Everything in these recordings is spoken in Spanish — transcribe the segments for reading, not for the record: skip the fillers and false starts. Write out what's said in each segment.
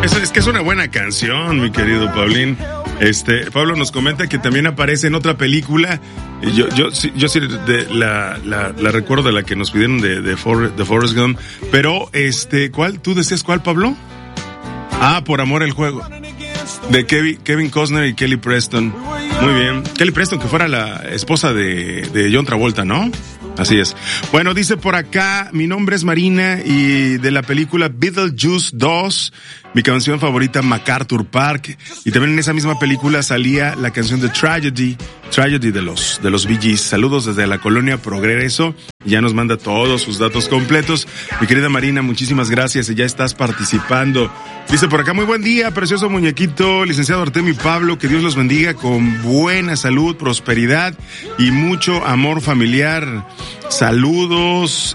Es que es una buena canción, mi querido Paulín. Pablo nos comenta que también aparece en otra película. Yo sí la recuerdo de la que nos pidieron de Forrest Gump. Pero, ¿cuál? ¿Tú decías cuál, Pablo? Por amor al juego. De Kevin Costner y Kelly Preston. Muy bien. Kelly Preston, que fuera la esposa de John Travolta, ¿no? Así es. Bueno, dice por acá, mi nombre es Marina y de la película Beetlejuice 2, mi canción favorita, MacArthur Park. Y también en esa misma película salía la canción de Tragedy de los Bee Gees. Saludos desde la colonia Progreso. Ya nos manda todos sus datos completos. Mi querida Marina, muchísimas gracias. Ya estás participando. Dice por acá, muy buen día, precioso muñequito, licenciado Artemio y Pablo, que Dios los bendiga con buena salud, prosperidad y mucho amor familiar. Saludos,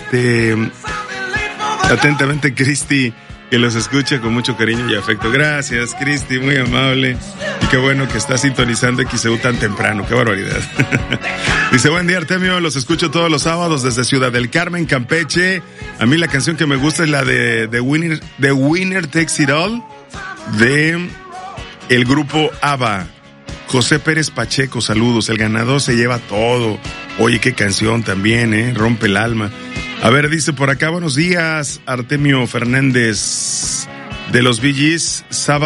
atentamente Cristi, que los escucha con mucho cariño y afecto. Gracias, Cristi, muy amable. Y qué bueno que está sintonizando XEU tan temprano, qué barbaridad. Dice, buen día, Artemio, los escucho todos los sábados desde Ciudad del Carmen, Campeche. A mí la canción que me gusta es la de The Winner Takes It All, de el grupo ABBA. José Pérez Pacheco, saludos, el ganador se lleva todo. Oye, qué canción también, rompe el alma. A ver, dice por acá, buenos días, Artemio Fernández, de los Bee Gees,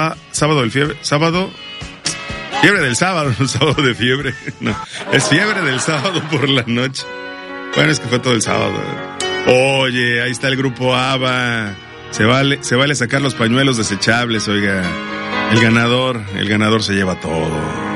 fiebre del sábado, no sábado de fiebre, no, es fiebre del sábado por la noche. Bueno, es que fue todo el sábado. Oye, ahí está el grupo ABBA, se vale sacar los pañuelos desechables, oiga, el ganador se lleva todo.